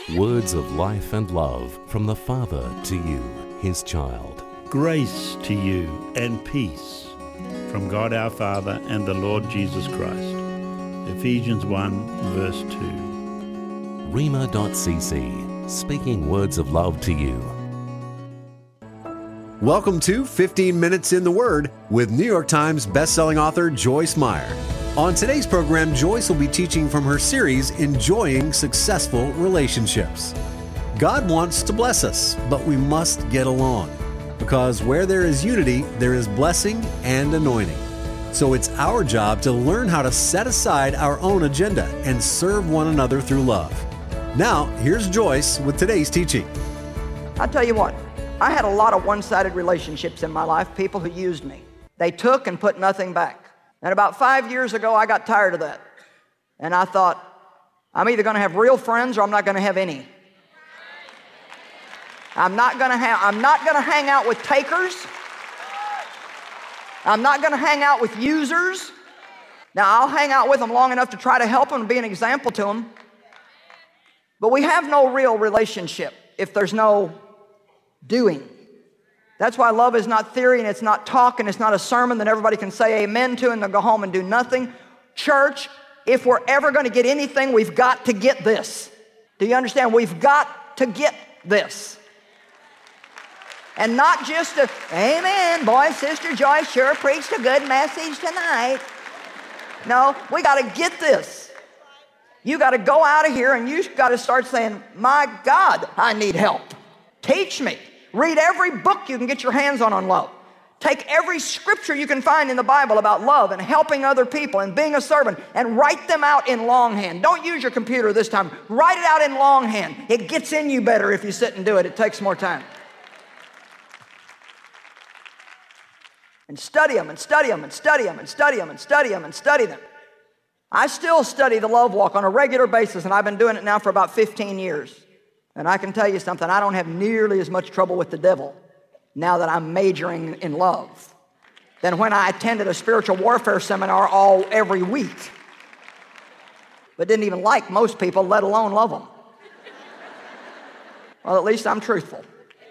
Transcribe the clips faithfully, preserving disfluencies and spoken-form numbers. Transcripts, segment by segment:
Words of life and love from the Father to you, His child. Grace to you and peace from God our Father and the Lord Jesus Christ. Ephesians one, verse two. Rhema dot c c, speaking words of love to you. Welcome to fifteen minutes in the Word with New York Times bestselling author Joyce Meyer. On today's program, Joyce will be teaching from her series, Enjoying Successful Relationships. God wants to bless us, but we must get along. Because where there is unity, there is blessing and anointing. So it's our job to learn how to set aside our own agenda and serve one another through love. Now, here's Joyce with today's teaching. I'll tell you what, I had a lot of one-sided relationships in my life, people who used me. They took and put nothing back. And about five years ago, I got tired of that. And I thought, I'm either going to have real friends or I'm not going to have any. I'm not going to have, I'm not going to hang out with takers. I'm not going to hang out with users. Now, I'll hang out with them long enough to try to help them and be an example to them. But we have no real relationship if there's no doing. That's why love is not theory and it's not talk and it's not a sermon that everybody can say amen to and then go home and do nothing. Church, if we're ever going to get anything, we've got to get this. Do you understand? We've got to get this. And not just a, amen, boy, Sister Joyce sure preached a good message tonight. No, we got to get this. You got to go out of here and you got to start saying, my God, I need help. Teach me. Read every book you can get your hands on on love. Take every scripture you can find in the Bible about love and helping other people and being a servant and write them out in longhand. Don't use your computer this time. Write it out in longhand. It gets in you better if you sit and do it. It takes more time. And study them and study them and study them and study them and study them and study them. I still study the love walk on a regular basis, and I've been doing it now for about fifteen years. And I can tell you something, I don't have nearly as much trouble with the devil now that I'm majoring in love than when I attended a spiritual warfare seminar all every week, but didn't even like most people, let alone love them. Well, at least I'm truthful.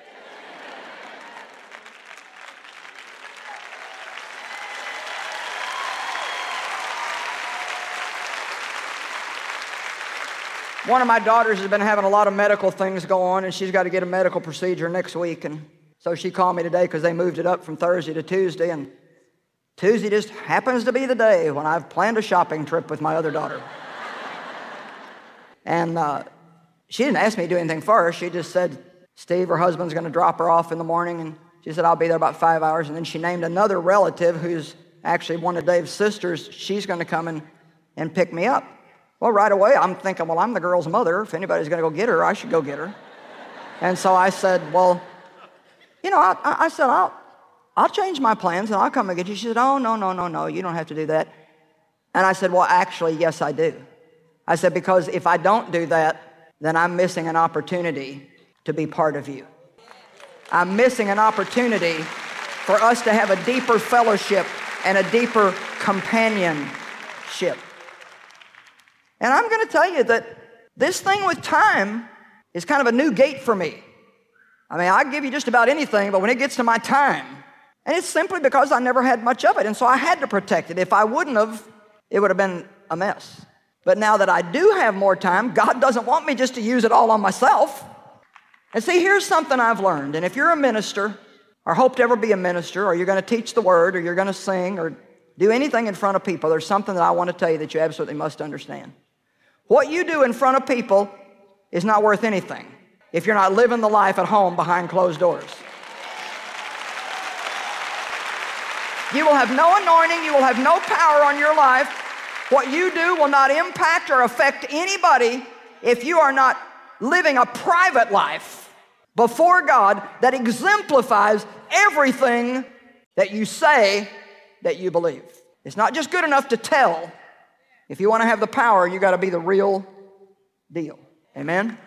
One of my daughters has been having a lot of medical things go on, and she's got to get a medical procedure next week. And so she called me today because they moved it up from Thursday to Tuesday. And Tuesday just happens to be the day when I've planned a shopping trip with my other daughter. and uh, she didn't ask me to do anything for her. She just said, Steve, her husband's going to drop her off in the morning. And she said, I'll be there about five hours. And then she named another relative who's actually one of Dave's sisters. She's going to come and, and pick me up. Well, right away, I'm thinking, well, I'm the girl's mother. If anybody's going to go get her, I should go get her. And so I said, well, you know, I, I said, I'll, I'll change my plans and I'll come and get you. She said, oh, no, no, no, no, you don't have to do that. And I said, well, actually, yes, I do. I said, because if I don't do that, then I'm missing an opportunity to be part of you. I'm missing an opportunity for us to have a deeper fellowship and a deeper companionship. And I'm going to tell you that this thing with time is kind of a new gate for me. I mean, I give you just about anything, but when it gets to my time, and it's simply because I never had much of it, and so I had to protect it. If I wouldn't have, it would have been a mess. But now that I do have more time, God doesn't want me just to use it all on myself. And see, here's something I've learned, and if you're a minister, or hope to ever be a minister, or you're going to teach the word, or you're going to sing, or do anything in front of people, there's something that I want to tell you that you absolutely must understand. What you do in front of people is not worth anything if you're not living the life at home behind closed doors. You will have no anointing, you will have no power on your life. What you do will not impact or affect anybody if you are not living a private life before God that exemplifies everything that you say that you believe. It's not just good enough to tell. If you want to have the power, you got to be the real deal. Amen?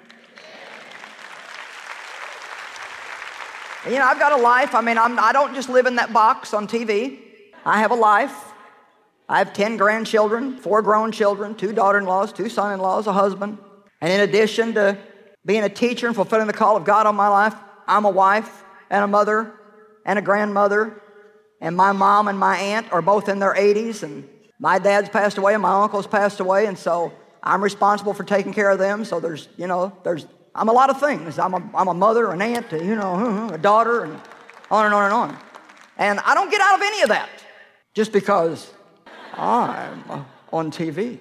And, you know, I've got a life. I mean, I'm, I don't just live in that box on T V. I have a life. I have ten grandchildren, four grown children, two daughter-in-laws, two son-in-laws, a husband. And in addition to being a teacher and fulfilling the call of God on my life. I'm a wife and a mother and a grandmother, and my mom and my aunt are both in their eighties, and my dad's passed away and my uncle's passed away, and so I'm responsible for taking care of them. So there's, you know, there's, I'm a lot of things. I'm a, I'm a mother, an aunt, you know, a daughter, and on and on and on. And I don't get out of any of that just because I'm uh, on T V.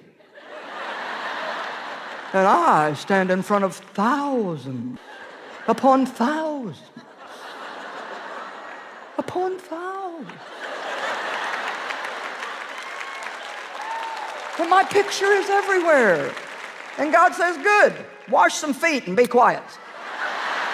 And I stand in front of thousands upon thousands upon thousands. And my picture is everywhere. And God says, good, wash some feet and be quiet.